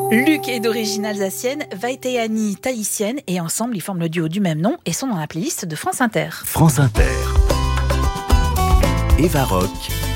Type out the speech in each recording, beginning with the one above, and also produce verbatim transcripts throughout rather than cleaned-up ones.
Luc est d'origine alsacienne, Vaiteani tahitienne et ensemble ils forment le duo du même nom et sont dans la playlist de France Inter. France Inter. Eva Rock.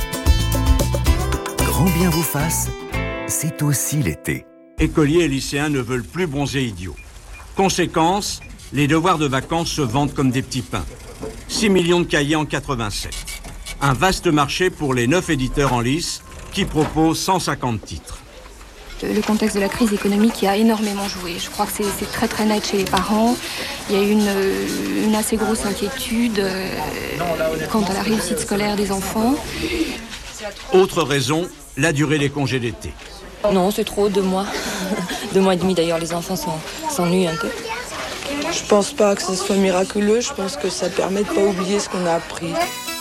Grand bien vous fasse, c'est aussi l'été. Écoliers et lycéens ne veulent plus bronzer idiots. Conséquence, les devoirs de vacances se vendent comme des petits pains. six millions de cahiers en quatre-vingt-sept. Un vaste marché pour les neuf éditeurs en lice qui proposent cent cinquante titres. Le contexte de la crise économique y a énormément joué. Je crois que c'est, c'est très très net chez les parents. Il y a une, une assez grosse inquiétude euh, quant à la réussite scolaire des enfants. Autre raison, la durée des congés d'été. Non, c'est trop, deux mois. deux mois et demi d'ailleurs, les enfants s'en, s'ennuient un peu. Je pense pas que ce soit miraculeux, je pense que ça permet de pas oublier ce qu'on a appris.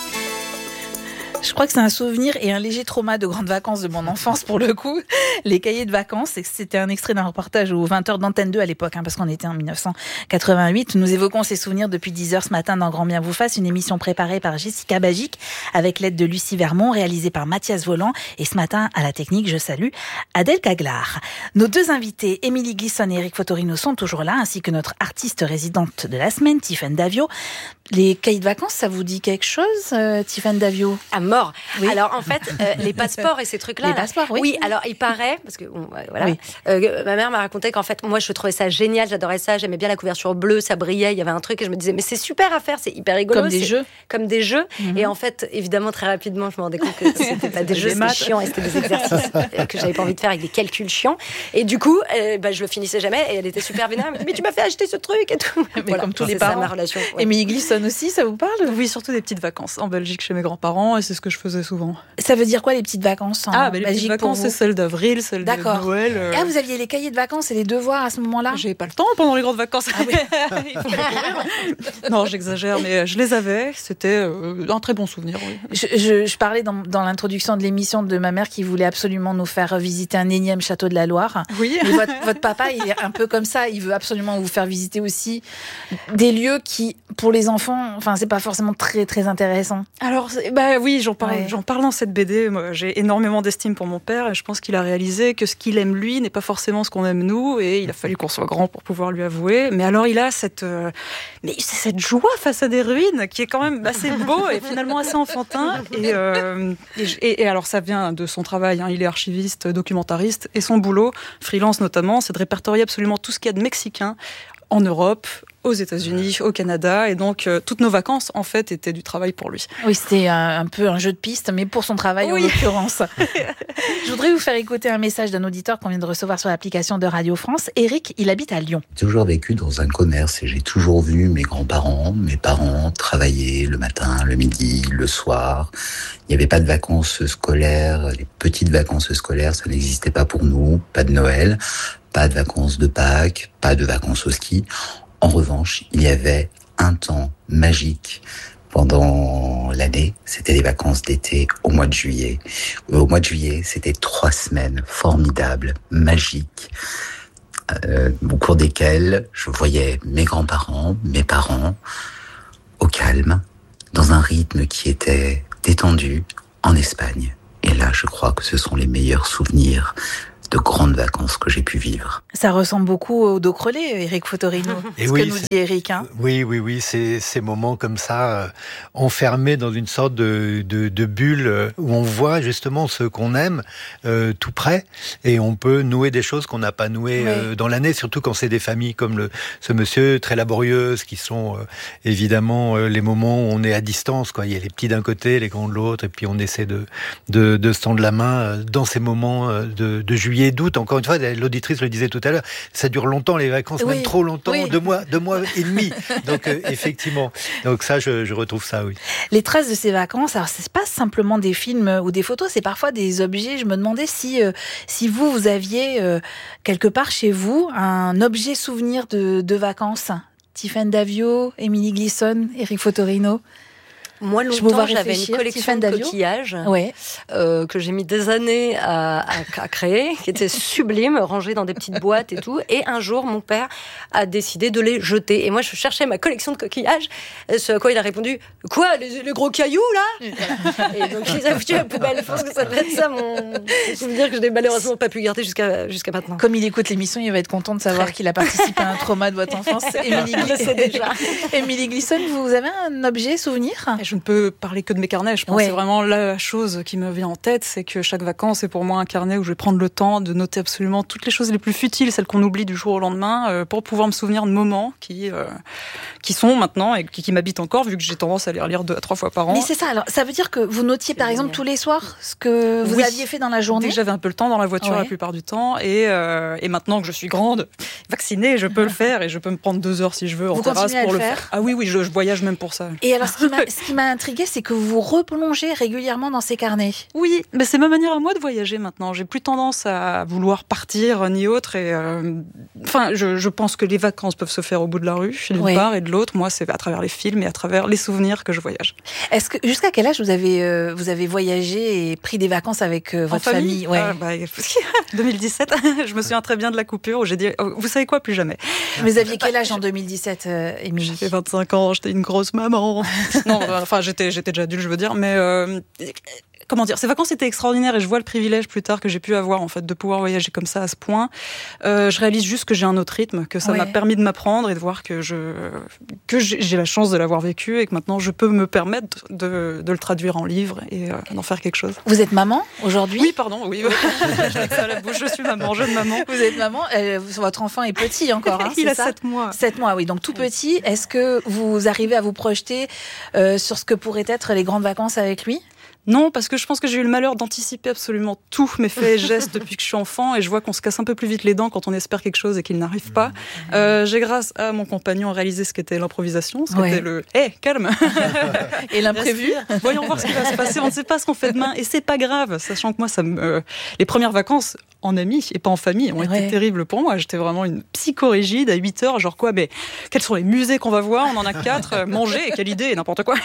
Je crois que c'est un souvenir et un léger trauma de grandes vacances de mon enfance pour le coup. Les cahiers de vacances, c'était un extrait d'un reportage aux vingt heures d'Antenne deux à l'époque, hein, parce qu'on était en dix-neuf cent quatre-vingt-huit. Nous évoquons ces souvenirs depuis dix heures ce matin dans Grand Bien vous fasse, une émission préparée par Jessica Bagic avec l'aide de Lucie Vermont, réalisée par Mathias Voland. Et ce matin, à la technique, je salue Adèle Caglar. Nos deux invités, Émilie Glisson et Eric Fotorino, sont toujours là, ainsi que notre artiste résidente de la semaine, Tiffaine Davio. Les cahiers de vacances, ça vous dit quelque chose, euh, Tiffaine Davio? À mort. Oui. Alors en fait, euh, les passeports et ces trucs-là. Les là, passeports, oui. Oui, alors il paraît, parce que bon, voilà, Oui. euh, ma mère m'a raconté qu'en fait, moi je trouvais ça génial, j'adorais ça, j'aimais bien la couverture bleue, ça brillait, il y avait un truc et je me disais, mais c'est super à faire, c'est hyper rigolo. Comme des c'est jeux. Comme des jeux. Mm-hmm. Et en fait, évidemment, très rapidement, je me rendais compte que c'était pas des jeux, c'était chiant et c'était des exercices euh, que j'avais pas envie de faire avec des calculs chiants. Et du coup, euh, bah, je le finissais jamais et elle était super vénère. Elle me dit, mais tu m'as fait acheter ce truc et tout. Mais Voilà, comme tous les c'est ça, parents. ma relation. Ouais. Émilie Glisson aussi, ça vous parle? Oui, surtout des petites vacances en Belgique chez mes grands-parents, et c'est ce que je faisais souvent. Ça veut dire quoi les petites vacances en Ah, bah, les Belgique petites pour vacances, vous? c'est celles d'avril, celles D'accord. de Noël. euh. Ah, vous aviez les cahiers de vacances et les devoirs à ce moment-là? J'ai pas le temps pendant les grandes vacances. Ah oui. Il faut les courir. Non, j'exagère, mais je les avais. C'était euh, un très bon souvenir, oui. Je, je, je parlais dans, dans l'introduction de l'émission de ma mère qui voulait absolument nous faire visiter un énième château de la Loire. Oui. Mais votre, votre papa, il est un peu comme ça. Il veut absolument vous faire visiter aussi des lieux qui, pour les enfants, enfin, c'est pas forcément très, très intéressant. Alors, c'est- bah oui, j'en parle, Ouais. j'en parle dans cette B D. Moi, j'ai énormément d'estime pour mon père, et je pense qu'il a réalisé que ce qu'il aime lui n'est pas forcément ce qu'on aime nous, et il a fallu qu'on soit grand pour pouvoir lui avouer. Mais alors, il a cette, euh, mais c'est cette joie face à des ruines qui est quand même assez beau et finalement assez enfantin. Et, euh, et, je- et- et alors, ça vient de son travail. Hein. Il est archiviste, documentariste, et son boulot, freelance notamment, c'est de répertorier absolument tout ce qu'il y a de mexicain en Europe, aux États-Unis, au Canada, et donc euh, toutes nos vacances en fait étaient du travail pour lui. Oui, c'était un, un peu un jeu de piste, mais pour son travail Oui. en l'occurrence. Je voudrais vous faire écouter un message d'un auditeur qu'on vient de recevoir sur l'application de Radio France. Eric, il habite à Lyon. J'ai toujours vécu dans un commerce et j'ai toujours vu mes grands-parents, mes parents travailler le matin, le midi, le soir. Il n'y avait pas de vacances scolaires, les petites vacances scolaires, ça n'existait pas pour nous, pas de Noël, pas de vacances de Pâques, pas de vacances au ski. En revanche, il y avait un temps magique pendant l'année, c'était les vacances d'été au mois de juillet. Au mois de juillet, c'était trois semaines formidables, magiques, euh, au cours desquelles je voyais mes grands-parents, mes parents, au calme, dans un rythme qui était détendu, en Espagne. Et là, je crois que ce sont les meilleurs souvenirs de grandes vacances que j'ai pu vivre. Ça ressemble beaucoup au dos crelé, Eric Fotorino. Et ce oui, que nous c'est- dit Eric. Hein. Oui, oui, oui, c'est ces moments comme ça, euh, enfermés dans une sorte de, de, de bulle euh, où on voit justement ce qu'on aime euh, tout près, et on peut nouer des choses qu'on n'a pas nouées euh, Oui. dans l'année, surtout quand c'est des familles comme le, ce monsieur, très laborieuses, qui sont euh, évidemment euh, les moments où on est à distance, quoi. Il y a les petits d'un côté, les grands de l'autre, et puis on essaie de, de, de se tendre la main euh, dans ces moments euh, de, de juillet, d'août. Encore une fois, l'auditrice le disait tout à l'heure, ça dure longtemps les vacances, Oui. même trop longtemps, Oui. deux mois, deux mois et demi. Donc euh, effectivement, donc ça, je, je retrouve ça, oui. Les traces de ces vacances, alors c'est pas simplement des films ou des photos, c'est parfois des objets. Je me demandais si, euh, si vous, vous aviez euh, quelque part chez vous un objet souvenir de, de vacances. Tiffaine Davio, Émilie Glisson, Eric Fotorino. Moi, longtemps, j'avais une collection de coquillages ouais. euh, que j'ai mis des années à, à, à créer, qui était sublime, rangée dans des petites boîtes et tout. Et un jour, mon père a décidé de les jeter. Et moi, je cherchais ma collection de coquillages. Ce à quoi il a répondu « Quoi, les, les gros cailloux, là ?» Et donc, il les a foutus à la poubelle. Je pense que ça devait être ça, mon souvenir que je n'ai malheureusement pas pu garder jusqu'à, jusqu'à maintenant. Comme il écoute l'émission, il va être content de savoir qu'il a participé à un trauma de votre enfance. Émilie déjà. Émilie Glisson, vous avez un objet, souvenir ? Je ne peux parler que de mes carnets. Je pense ouais. que c'est vraiment la chose qui me vient en tête, c'est que chaque vacances est pour moi un carnet où je vais prendre le temps de noter absolument toutes les choses les plus futiles, celles qu'on oublie du jour au lendemain, euh, pour pouvoir me souvenir de moments qui, euh, qui sont maintenant et qui, qui m'habitent encore, vu que j'ai tendance à les relire deux à trois fois par an. Mais c'est ça, alors ça veut dire que vous notiez par exemple tous les soirs ce que vous oui. aviez fait dans la journée ? Dès que j'avais un peu le temps dans la voiture ouais. la plupart du temps, et, euh, et maintenant que je suis grande, vaccinée, je peux le faire et je peux me prendre deux heures si je veux en vous terrasse pour le le faire. faire. Ah oui, oui, je, je voyage même pour ça. Et alors ce qui m'a, ce qui m'a intriguée, c'est que vous replongez régulièrement dans ces carnets. Oui, mais c'est ma manière à moi de voyager maintenant. J'ai plus tendance à vouloir partir ni autre. Et euh, enfin, je, je pense que les vacances peuvent se faire au bout de la rue, d'une oui. part, et de l'autre, moi, c'est à travers les films et à travers les souvenirs que je voyage. Est-ce que jusqu'à quel âge vous avez euh, vous avez voyagé et pris des vacances avec euh, votre en famille, famille ouais. ah, bah, deux mille dix-sept, je me souviens très bien de la coupure où j'ai dit, oh, vous savez quoi, plus jamais. Mais vous aviez quel âge en deux mille dix-sept, euh, Émilie ? J'avais vingt-cinq ans, j'étais une grosse maman. non, enfin, j'étais, j'étais déjà adulte, je veux dire, mais euh, comment dire, ces vacances étaient extraordinaires et je vois le privilège plus tard que j'ai pu avoir en fait de pouvoir voyager comme ça à ce point. Euh, je réalise juste que j'ai un autre rythme, que ça ouais. m'a permis de m'apprendre et de voir que je que j'ai la chance de l'avoir vécu et que maintenant je peux me permettre de, de le traduire en livre et euh, d'en faire quelque chose. Vous êtes maman aujourd'hui ? Oui, pardon, oui. J'ai ça à la bouche, je suis maman, jeune maman. Vous êtes maman, euh, votre enfant est petit encore, hein, il c'est a ça ? sept mois. sept mois, oui, donc tout petit. Est-ce que vous arrivez à vous projeter euh, sur ce que pourraient être les grandes vacances avec lui ? Non, parce que je pense que j'ai eu le malheur d'anticiper absolument tous mes faits et gestes depuis que je suis enfant et je vois qu'on se casse un peu plus vite les dents quand on espère quelque chose et qu'il n'arrive pas. Euh, j'ai, grâce à mon compagnon, réalisé ce qu'était l'improvisation, ce ouais. qu'était le « Hé, hey, calme !» Et l'imprévu. Voyons voir ce qui va se passer, on ne sait pas ce qu'on fait demain et c'est pas grave, sachant que moi, ça me... Euh, les premières vacances en amis et pas en famille ont ouais. été terribles pour moi. J'étais vraiment une psychorigide à huit heures, genre quoi, mais quels sont les musées qu'on va voir ? On en a quatre, manger, quelle idée, n'importe quoi.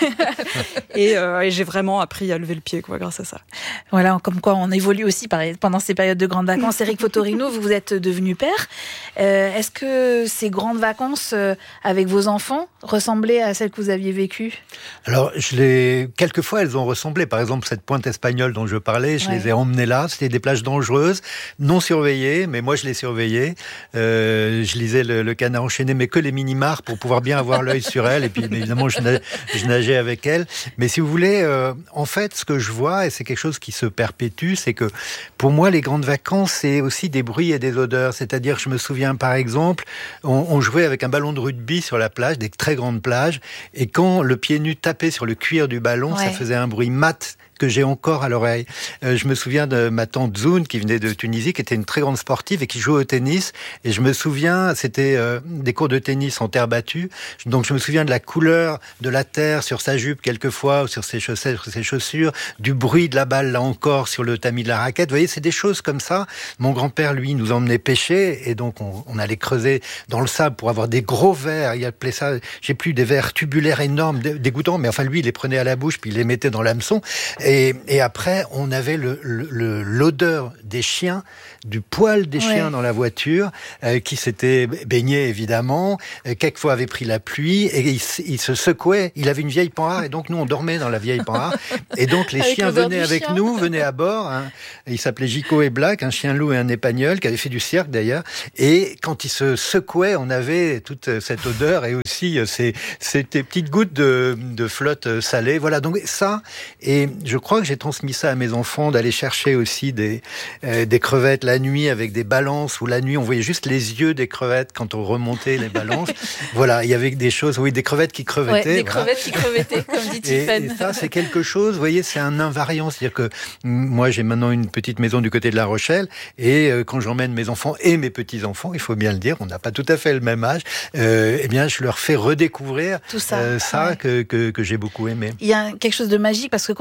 et, euh, et j'ai vraiment appris à lever le pied, quoi, grâce à ça. Voilà, comme quoi on évolue aussi pendant ces périodes de grandes vacances. Éric Fotorino, vous êtes devenu père. Euh, est-ce que ces grandes vacances avec vos enfants ressemblaient à celles que vous aviez vécues ? Alors, je les... quelquefois, elles ont ressemblé. Par exemple, cette pointe espagnole dont je parlais, je ouais. les ai emmenées là. C'était des plages dangereuses, non surveillées, mais moi, je les surveillais. Euh, je lisais le, le Canard enchaîné, mais que les mini-mars pour pouvoir bien avoir l'œil sur elles. Et puis, évidemment, je nageais, je nageais avec elles. Mais si vous voulez, euh, en fait, ce que je vois, et c'est quelque chose qui se perpétue, c'est que pour moi, les grandes vacances, c'est aussi des bruits et des odeurs. C'est-à-dire, je me souviens, par exemple, on, on jouait avec un ballon de rugby sur la plage, des très grandes plages, et quand le pied nu tapait sur le cuir du ballon, ouais. ça faisait un bruit mat que j'ai encore à l'oreille. Euh, je me souviens de ma tante Zoun, qui venait de Tunisie, qui était une très grande sportive et qui jouait au tennis. Et je me souviens, c'était euh, des cours de tennis en terre battue. Donc je me souviens de la couleur de la terre sur sa jupe quelquefois, ou sur ses chaussettes, sur ses chaussures, du bruit de la balle, là encore, sur le tamis de la raquette. Vous voyez, c'est des choses comme ça. Mon grand-père, lui, nous emmenait pêcher. Et donc, on, on allait creuser dans le sable pour avoir des gros vers. Il appelait ça, j'ai plus, des vers tubulaires énormes, dégoûtants. Mais enfin, lui, il les prenait à la bouche, puis il les mettait dans l'hameçon. Et, et après, on avait le, le, l'odeur des chiens, du poil des chiens ouais. dans la voiture, euh, qui s'étaient baignés, évidemment, euh, quelquefois avaient pris la pluie, et il, il se secouait. Il avait une vieille panhard, et donc nous, on dormait dans la vieille panhard. Et donc, les avec chiens venaient avec chien. nous, venaient à bord. Hein. Ils s'appelaient Gico et Black, un chien loup et un épagnol, qui avait fait du cirque, d'ailleurs. Et quand ils se secouaient, on avait toute cette odeur, et aussi ces, ces petites gouttes de, de flotte salée. Voilà, donc ça, et je crois que j'ai transmis ça à mes enfants, d'aller chercher aussi des, euh, des crevettes la nuit avec des balances, où la nuit, on voyait juste les yeux des crevettes quand on remontait les balances. Voilà, il y avait des choses, oui, des crevettes qui crevettaient. Ouais, des voilà. crevettes qui crevettaient, comme dit Tiffen. Et, et ça, c'est quelque chose, vous voyez, c'est un invariant. C'est-à-dire que moi, j'ai maintenant une petite maison du côté de La Rochelle, et euh, quand j'emmène mes enfants et mes petits-enfants, il faut bien le dire, on n'a pas tout à fait le même âge, euh, eh bien, je leur fais redécouvrir tout ça, euh, ça ouais. que, que, que j'ai beaucoup aimé. Il y a quelque chose de magique, parce que quand on vous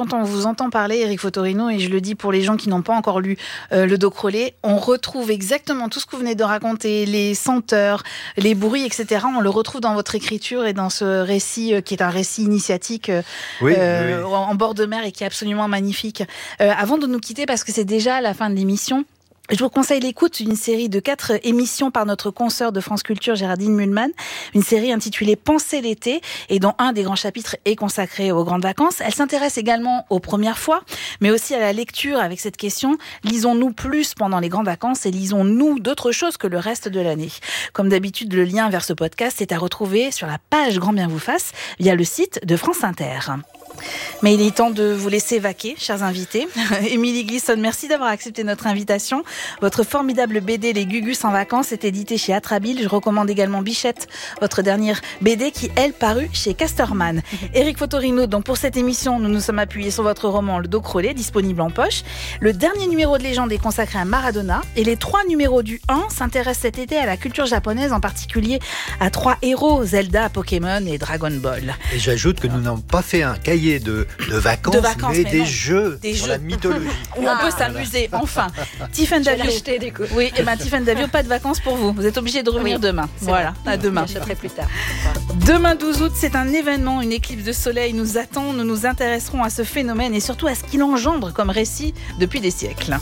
vous entend parler, Éric Fotorino, et je le dis pour les gens qui n'ont pas encore lu euh, le dos crôlé, on retrouve exactement tout ce que vous venez de raconter, les senteurs, les bruits, et cetera. On le retrouve dans votre écriture et dans ce récit euh, qui est un récit initiatique euh, oui, euh, oui. en bord de mer et qui est absolument magnifique. Euh, avant de nous quitter, parce que c'est déjà la fin de l'émission, je vous conseille l'écoute d'une série de quatre émissions par notre consoeur de France Culture, Géraldine Mühlmann, une série intitulée Penser l'été, et dont un des grands chapitres est consacré aux grandes vacances. Elle s'intéresse également aux premières fois, mais aussi à la lecture avec cette question: lisons-nous plus pendant les grandes vacances et lisons-nous d'autres choses que le reste de l'année? Comme d'habitude, le lien vers ce podcast est à retrouver sur la page Grand Bien vous fasse via le site de France Inter. Mais il est temps de vous laisser vaquer, chers invités. Émilie Glisson, merci d'avoir accepté notre invitation. Votre formidable B D Les Gugus en vacances est édité chez Atrabile. Je recommande également Bichette, votre dernière B D qui, elle, parut chez Casterman. Éric Fotorino, donc pour cette émission, nous nous sommes appuyés sur votre roman Le dos crôlé, disponible en poche. Le dernier numéro de Légende est consacré à Maradona, et les trois numéros du un s'intéressent cet été à la culture japonaise, en particulier à trois héros, Zelda, Pokémon et Dragon Ball. Et j'ajoute que nous n'avons pas fait un cahier De, de, vacances, de vacances, mais, mais des non. jeux des sur jeux. La mythologie. Où ah, on peut s'amuser, voilà. Enfin. Tiffen Davio. Oui, et ben Tiffen Davio, pas de vacances pour vous. Vous êtes obligé de revenir oui, demain. Voilà, vrai. À demain. J'achèterai plus tard. Demain douze août, c'est un événement, une éclipse de soleil nous attend. Nous nous intéresserons à ce phénomène et surtout à ce qu'il engendre comme récit depuis des siècles.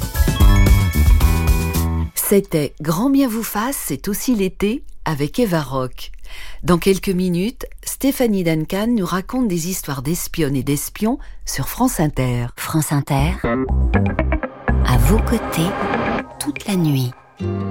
C'était Grand Bien vous fasse, c'est aussi l'été avec Eva Roch. Dans quelques minutes, Stéphanie Duncan nous raconte des histoires d'espionnes et d'espions sur France Inter. France Inter, à vos côtés, toute la nuit.